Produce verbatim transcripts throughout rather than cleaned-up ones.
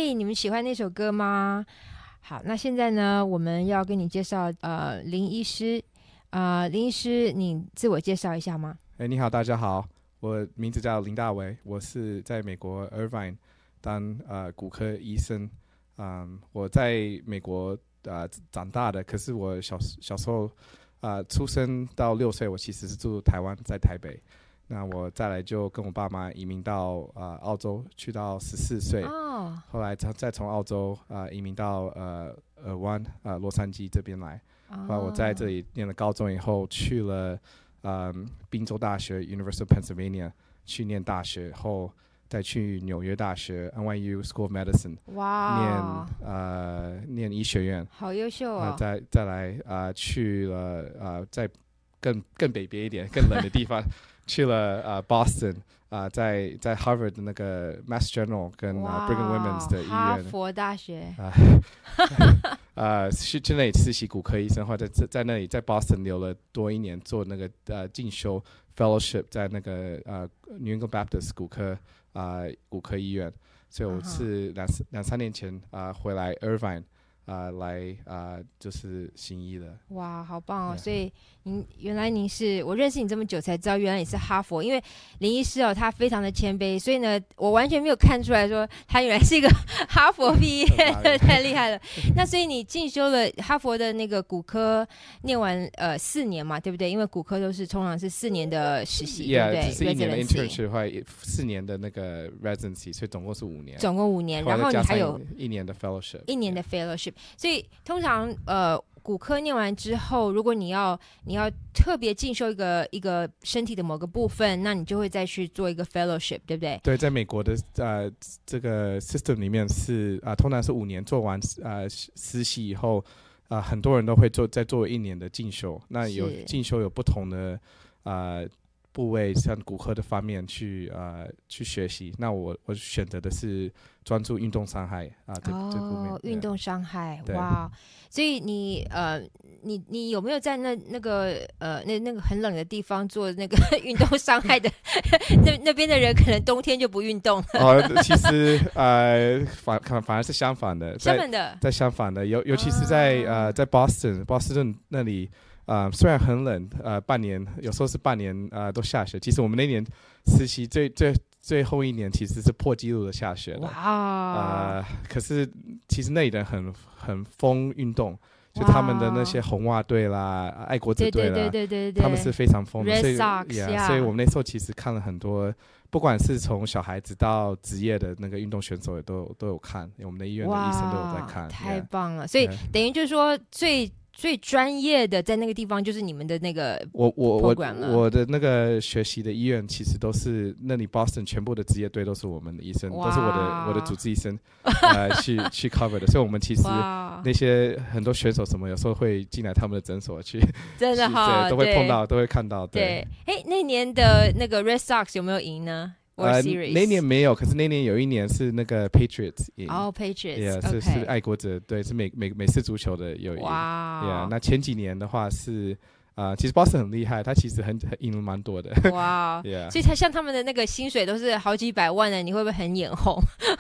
以你们喜欢那首歌吗？好，那现在呢，我们要跟你介绍呃林医师，呃林医师，你自我介绍一下吗？ 哎，你好，大家好，我名字叫林大为，我是在美国 Irvine 当呃骨科医生。嗯，我在美国呃长大的，可是我小小时候呃出生到六岁，我其实是住台湾，在台北。那我再来就跟我爸妈移民到呃澳洲，去到十四岁，哦，后来再从澳洲呃移民到呃尔湾呃洛杉矶这边来。哦，后来我在这里念了高中以后，去了呃宾州大学 University of Pennsylvania 去念大学后。再去纽约大学 N Y U School of Medicine， 哇，念呃念医学院， 好优秀哦。 呃、再再来呃去了呃在更更北边一点、更冷的地方，去了呃 Boston， 啊、呃、在在 Harvard 的那个 Mass General 跟、呃、Brigham Women's 的医院， 哈佛大学， 啊、呃，呃去去那里实习骨科医生，或者在在那里在 Boston 留了多一年，做那个呃进修 fellowship， 在那个呃 New England Baptist 骨科。啊、呃，骨科医院，所以我是两、uh-huh. 两三年前啊、呃、回来 Irvine 啊、呃、来啊、呃、就是行医的。 哇，好棒哦！ Yeah. 所以您原来您是我认识你这么久才知道，原来你是哈佛。因为林医师哦，他非常的谦卑，所以呢，我完全没有看出来说他原来是一个哈佛毕业的，太厉害了。那所以你进修了哈佛的那个骨科，念完呃四年嘛，对不对？因为骨科都是通常是四年的实习， yeah, 对不对？ 只是一年的 internship 的话，四年的那个 residency， 所以总共是五年。 总共五年，然后你还有一年的 fellowship， 一年的 fellowship。所以通常呃。骨科念完之后，如果你要你要特别进修一个一个身体的某个部分，那你就会再去做一个 fellowship， 对不对？ 对，在美国的呃这个 system 里面是啊、呃，通常是五年做完呃实习以后，啊、呃，很多人都会做再做一年的进修。那有进修有不同的呃部位，像骨科的方面去呃去学习。那我我选择的是专注运动伤害啊、呃，这、 哦、 这部分。 运动伤害，哇！所以你呃，你你有没有在那那个呃那那个很冷的地方做那个运动伤害的？那那边的人可能冬天就不运动了。 哦，其实呃反反而是相反的， 相反的， 在相反的，尤尤其是在、啊、呃在 Boston Boston 那里。呃，虽然很冷，呃，半年有时候是半年，呃，都下雪。其实我们那年实习最最最后一年，其实是破纪录的下雪的。哇！呃，可是其实那里人很很疯运动，就他们的那些红袜队啦、爱国者队啦， 对对对对对， 他们是非常疯的。 Red 所以 Sox， yeah, 所以我们那时候其实看了很多，不管是从小孩子到职业的那个运动选手，也都都有看，我们的医院的医生都有在看。 太棒了！所以等于就是说最。最专业的在那个地方就是你们的那个我我我我的那个学习的医院其实都是那里 Boston 全部的职业队都是我们的医生，都是我的我的主治医生呃去去 cover 的，所以我们其实那些很多选手什么有时候会进来他们的诊所去， 真的哈， 都会碰到都会看到。 对，哎，那年的那个 Red Sox 有没有赢呢？ 呃，那年没有，可是那年有一年是那个 Patriots 赢。 哦、oh, Patriots， yeah, 是、okay. 是爱国者，对，是美美美式足球的有赢。哇、wow. yeah, 那前几年的话是，呃，其实 Boston 很厉害，他其实很很赢了蛮多的。哇、wow. yeah. 所以他像他们的那个薪水都是好几百万的，你会不会很眼红？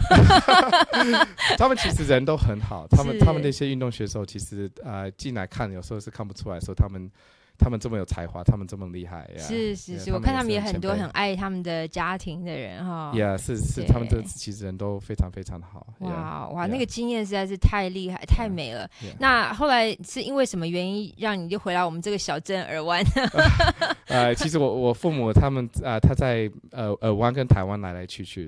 他们其实人都很好，他们他们那些运动选手其实呃进来看有时候是看不出来的时候他们。他们这么有才华，他们这么厉害， yeah, 是是是， yeah, 我看他们也很多很爱他们的家庭的人哈。 Yeah， 是是，他们这其实人都非常非常的好。 哇、 yeah, 哇， yeah. 那个经验实在是太厉害，太美了。Yeah, yeah. 那后来是因为什么原因让你就回来我们这个小镇尔湾？ 呃，其实我我父母他们啊、呃，他在呃尔湾跟台湾来来去去，